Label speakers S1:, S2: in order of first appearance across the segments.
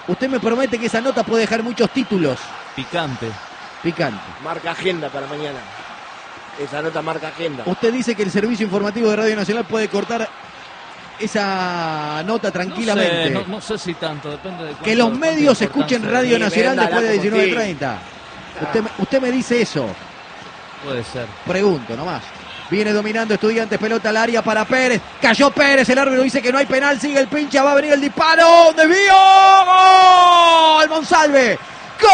S1: Usted me promete que esa nota puede dejar muchos títulos.
S2: Picante.
S3: Marca agenda para mañana. Esa nota marca agenda.
S1: Usted dice que el servicio informativo de Radio Nacional puede cortar esa nota tranquilamente.
S2: No sé si tanto, depende de
S1: que los medios escuchen Radio Nacional después de 19:30. Usted me dice eso.
S2: Puede ser.
S1: Pregunto nomás. Viene dominando Estudiantes, pelota al área para Pérez. Cayó Pérez, el árbitro dice que no hay penal, sigue el pincha, va a venir el disparo. ¡Desvío! ¡Gol! Monsalve. ¡Gol!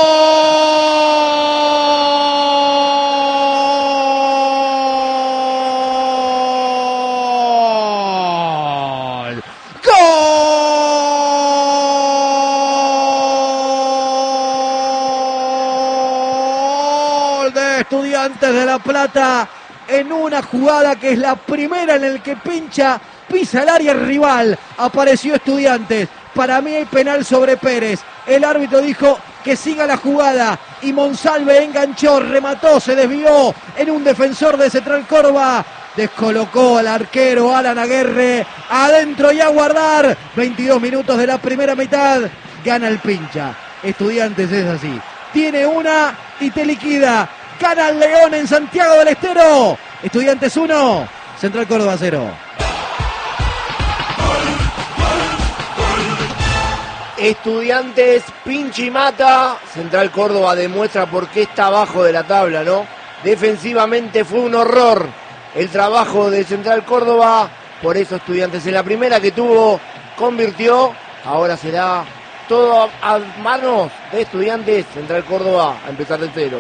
S1: ¡Gol! De Estudiantes de La Plata. En una jugada que es la primera en el que pincha, pisa el área rival, apareció Estudiantes. Para mí hay penal sobre Pérez. El árbitro dijo que siga la jugada y Monsalve enganchó, remató, se desvió en un defensor de Central Córdoba. Descolocó al arquero Alan Aguerre. Adentro y a guardar. 22 minutos de la primera mitad. Gana el pincha. Estudiantes es así. Tiene una y te liquida. Gana el León en Santiago del Estero. Estudiantes 1, Central Córdoba 0.
S3: Estudiantes pincha y mata. Central Córdoba demuestra por qué está abajo de la tabla, ¿no? Defensivamente fue un horror el trabajo de Central Córdoba. Por eso Estudiantes en la primera que tuvo convirtió. Ahora será todo a manos de Estudiantes. Central Córdoba a empezar de cero.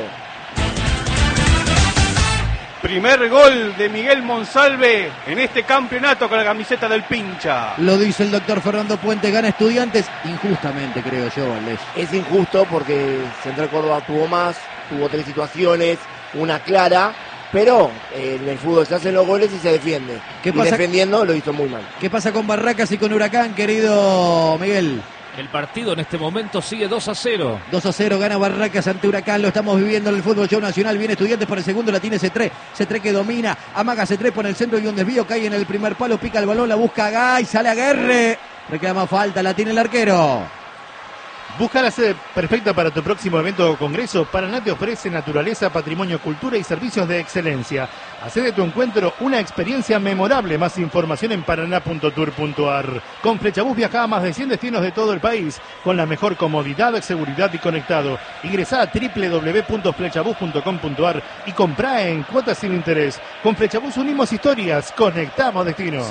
S4: Primer gol de Miguel Monsalve en este campeonato con la camiseta del pincha.
S1: Lo dice el doctor Fernando Puente, gana Estudiantes injustamente, creo yo, Valdés.
S3: Es injusto porque Central Córdoba tuvo más, tuvo 3 situaciones, una clara, pero en el fútbol se hacen los goles y se defiende.
S1: ¿Qué
S3: y
S1: pasa?
S3: defendiendo lo hizo muy mal.
S1: ¿Qué pasa con Barracas y con Huracán, querido Miguel?
S2: El partido en este momento sigue 2-0.
S1: 2-0 gana Barracas ante Huracán, lo estamos viviendo en el Fútbol Show Nacional. Viene Estudiantes por el segundo, la tiene C3. C3 que domina, amaga C3 por el centro y un desvío, cae en el primer palo, pica el balón, la busca Gay, sale Aguerre. Reclama falta, la tiene el arquero.
S5: Busca la sede perfecta para tu próximo evento o congreso. Paraná te ofrece naturaleza, patrimonio, cultura y servicios de excelencia. Hacé de tu encuentro una experiencia memorable. Más información en paraná.tour.ar. Con Flechabús viaja a más de 100 destinos de todo el país con la mejor comodidad, seguridad y conectado. Ingresá a www.flechabús.com.ar y comprá en cuotas sin interés. Con Flechabús unimos historias, conectamos destinos.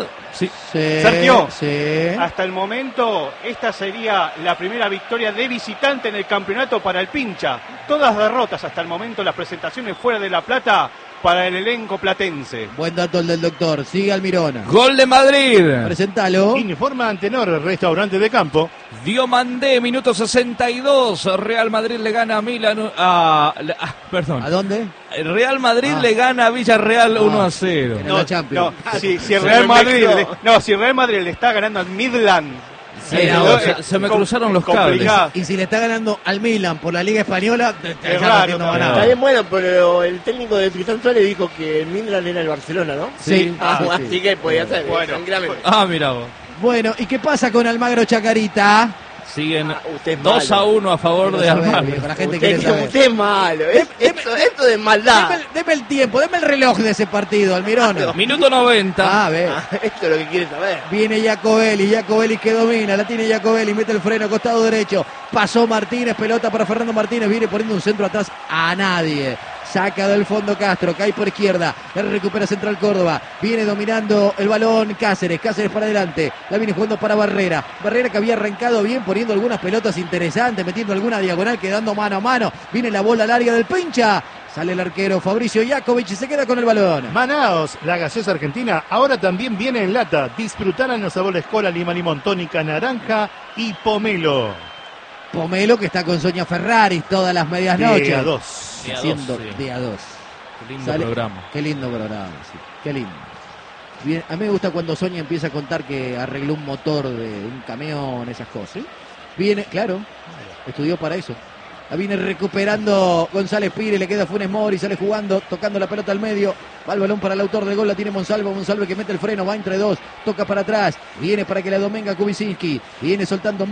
S4: Sergio,
S1: sí.
S4: Hasta el momento esta sería la primera victoria de visitante en el campeonato para el pincha. Todas derrotas hasta el momento, las presentaciones fuera de La Plata para el elenco platense.
S1: Buen dato el del doctor, sigue Almirón.
S2: Gol de Madrid.
S1: Presentalo.
S5: Informa Antenor, restaurante de campo.
S2: Diomandé, minuto 62. Real Madrid le gana a Milan. Perdón.
S1: ¿A dónde?
S2: Real Madrid le gana a Villarreal 1-0.
S1: En la Champions.
S4: Si Real Madrid le está ganando al Midland.
S2: Se me cruzaron los cables.
S1: Y si le está ganando al Milan por la Liga Española,
S4: Es raro,
S3: Está bien bueno, pero el técnico de Tristán Suárez dijo que el Midland era el Barcelona, ¿no?
S1: Sí.
S3: Así que podía ser.
S4: Bueno,
S3: tranquilamente.
S2: Mira vos.
S1: Bueno, ¿y qué pasa con Almagro Chacarita?
S2: Siguen
S3: usted es
S2: 2-1 a favor de Almagro.
S1: La gente quiere saber.
S3: Usted es malo. Esto es maldad.
S1: Deme el tiempo, deme el reloj de ese partido, Almirón.
S2: Minuto 90.
S1: Ve.
S3: Esto es lo que quiere saber.
S1: Viene Jacobelli que domina, la tiene Jacobelli, mete el freno, costado derecho. Pasó Martínez, pelota para Fernando Martínez, viene poniendo un centro atrás a nadie. Saca del fondo Castro, cae por izquierda, recupera Central Córdoba, viene dominando el balón Cáceres para adelante, la viene jugando para Barrera que había arrancado bien, poniendo algunas pelotas interesantes, metiendo alguna diagonal, quedando mano a mano, viene la bola al área del pincha, sale el arquero Fabricio Iakovic y se queda con el balón.
S5: Manaos, la gaseosa argentina, ahora también viene en lata. Disfrutarán los sabores cola, lima, limón, tónica, naranja y pomelo.
S1: Pomelo que está con Sonia Ferrari todas las medias noches.
S5: De a dos.
S1: Haciendo de a dos.
S2: Qué lindo programa.
S1: Qué lindo programa, sí. Qué lindo. Bien, a mí me gusta cuando Sonia empieza a contar que arregló un motor de un camión, esas cosas. Viene, claro, estudió para eso. La viene recuperando González Pires, le queda Funes Mori, sale jugando, tocando la pelota al medio. Va el balón para el autor del gol, la tiene Monsalve que mete el freno, va entre dos, toca para atrás, viene para que la domenga Kubicinski, viene soltando